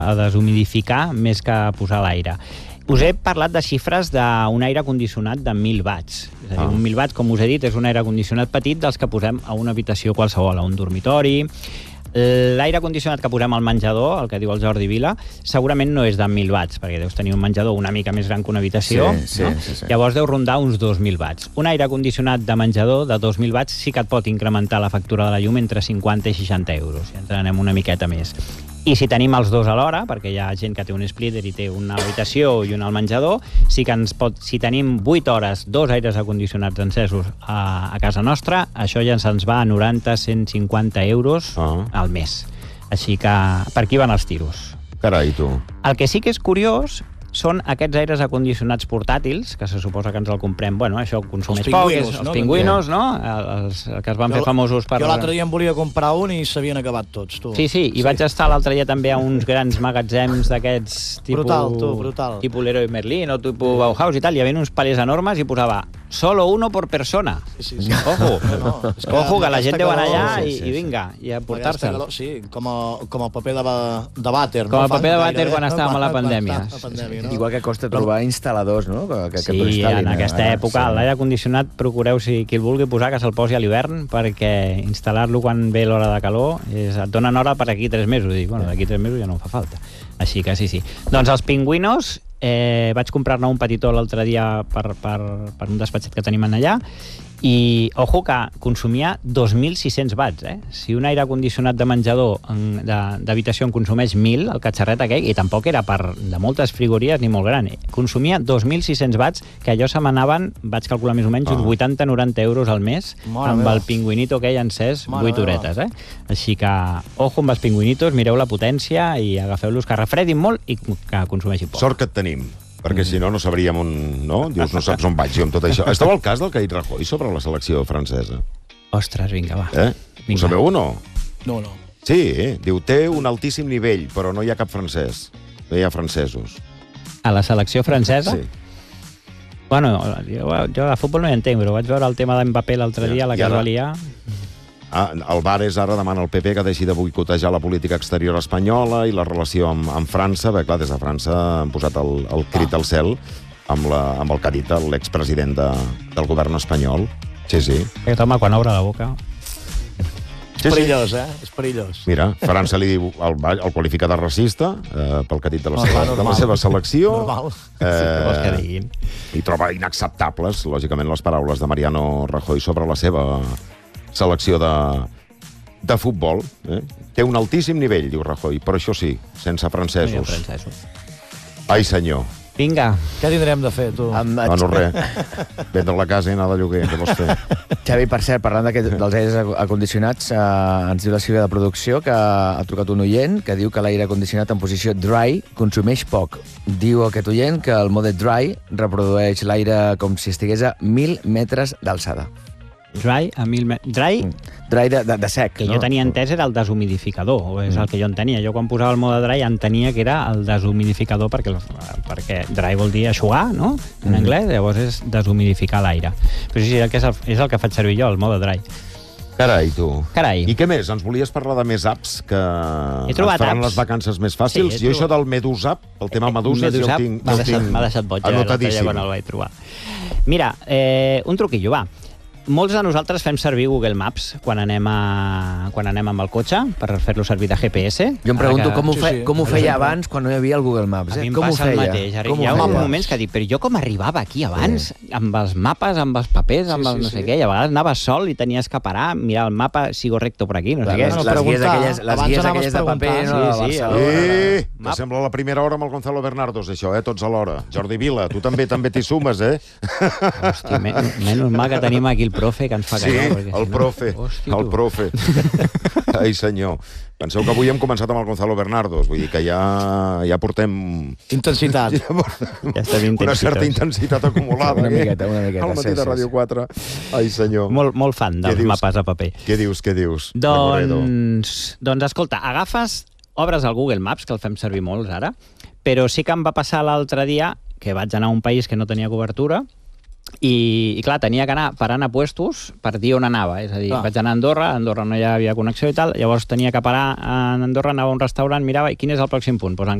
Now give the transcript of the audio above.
a deshumidificar més que a posar l'aire. Us he parlat de xifres d'un aire condicionat de 1.000 watts. És a dir, un 1.000 watts, com us he dit, és un aire condicionat petit dels que posem a una habitació qualsevol, a un dormitori. L'aire condicionat que posem al menjador, el que diu el Jordi Vila, segurament no és de 1.000 watts, perquè deus tenir un menjador una mica més gran que una habitació. Sí. Llavors deu rondar uns 2.000 watts. Un aire condicionat de menjador de 2.000 watts sí que et pot incrementar la factura de la llum entre 50 i 60 euros. Ja ens anem una miqueta més. I si tenim els dos alhora, perquè hi ha gent que té un splitter i té una habitació i una al menjador, sí que si tenim 8 hores, 2 aires acondicionats encesos a casa nostra, això ja se'ns va a 90-150 euros al mes. Així que per aquí van els tiros. Carai, tu. El que sí que és curiós són aquests aires acondicionats portàtils, que se suposa que ens el comprem, bueno, això consumeix poc, els pingüinos, no? Els que es van fer famosos per... Jo l'altre dia em volia comprar un i s'havien acabat tots, tu. Sí, i vaig estar l'altre dia també a uns grans magatzems d'aquests tipus... Brutal. Tipus Leroy Merlin o tipus Bauhaus i tal, hi havia uns palers enormes i posava solo uno por persona. Sí. Ojo, ojo, que la gent deu anar allà i vinga, i a portar-se'l. Sí, com el paper de vàter. Com el paper de vàter quan estàvem a la pandèmia. Igual que costa trobar instal·ladors, no? Sí, en aquesta època l'aire condicionat procureu, si qui el vulgui posar, que se'l posi a l'hivern, perquè instal·lar-lo quan ve l'hora de calor et donen hora per aquí 3 mesos. Dic, bueno, d'aquí 3 mesos ja no em fa falta. Així que sí. Doncs els pingüinos, vaig comprar-ne un petitó l'altre dia per un despatxet que tenim allà, i ojo que consumia 2.600 watts, Si un aire condicionat de menjador d'habitació en consumeix 1.000, el catxarret aquell, i tampoc era de moltes frigories ni molt gran, consumia 2.600 watts, que allò se m'anaven, vaig calcular més o menys, uns 80-90 euros al mes, amb el pingüinito aquell encès, 8 horetes, Així que, ojo amb els pingüinitos, mireu la potència i agafeu-los que refredin molt i que consumeixin poc. Sort que et tenim, perquè si no, no sabríem on... No? Dius, no saps on vaig jo amb tot això. Estava el cas del Caïd Rajoy sobre la selecció francesa. Ostres, vinga, va. Ho sabeu o no? No. Sí, diu, té un altíssim nivell, però no hi ha cap francès. No hi ha francesos. A la selecció francesa? Sí. Bueno, jo a futbol no hi entenc, però vaig veure el tema d'Mbappé l'altre dia, la que es va liar. El Bares ara demana al PP que deixi de boicotejar la política exterior espanyola i la relació amb França. Bé, clar, des de França han posat el crit al cel amb el que ha dit l'expresident del govern espanyol. Sí. Aquest home, quan obre la boca... És perillós, És perillós. Mira, França li diu, el qualifica de racista pel que ha dit de la seva selecció. Normal. I troba inacceptables, lògicament, les paraules de Mariano Rajoy sobre la seva selecció de futbol. Té un altíssim nivell, diu Rajoy, però això sí, sense francesos. Ai, senyor. Vinga. Què tindrem de fer, tu? No, res. Vendre la casa i anar de lloguer, què vols fer? Xavi, per cert, parlant dels aires acondicionats, ens diu la Sílvia de producció que ha trucat un oient que diu que l'aire condicionat en posició dry consumeix poc. Diu aquest oient que el mode dry reprodueix l'aire com si estigués a 1.000 metres d'alçada. Dry a 1.000 metres. Dry? Dry de sec, que jo tenia entès era el deshumidificador, o és el que jo entenia. Jo quan posava el mode dry entenia que era el deshumidificador, perquè dry vol dir eixugar, no?, en anglès, llavors és deshumidificar l'aire. Però sí, és el que faig servir jo, el mode dry. Carai, tu. Carai. I què més? Ens volies parlar de més apps que et faran les vacances més fàcils? Jo això del Medusap, el tema Meduses, jo el tinc m'ha deixat boig anotadíssim. Quan el vaig trobar. Mira, un truquillo, va. Molts de nosaltres fem servir Google Maps quan anem amb el cotxe per fer-lo servir de GPS. Jo em pregunto com ho feia abans quan no hi havia el Google Maps. A mi em passa el mateix. Hi ha moments que dic, però jo com arribava aquí abans? Amb els mapes, amb els papers, amb el no sé què, i a vegades anaves sol i tenies que parar, mirar el mapa, sigo recto per aquí, no sé què. Les guies aquelles de paper, que sembla la primera hora amb el Gonzalo Bernardos, això, tots alhora. Jordi Vila, tu també t'hi sumes, Hòstia, menys mal que tenim aquí el profe que ens fa callar. Sí, el profe. Ai, senyor. Penseu que avui hem començat amb el Gonzalo Bernardos, vull dir que ja portem... Intensitat. Una certa intensitat acumulada. Una miqueta. Al matí de Ràdio 4. Ai, senyor. Molt fan dels mapes a paper. Què dius? Doncs escolta, obres el Google Maps, que el fem servir molts ara, però sí que em va passar l'altre dia que vaig anar a un país que no tenia cobertura I clar, tenia que anar parant a puestos per dir on anava, és a dir, vaig anar a Andorra no hi havia connexió i tal, llavors tenia que parar a Andorra, anava a un restaurant, mirava, i quin és el pròxim punt? Doncs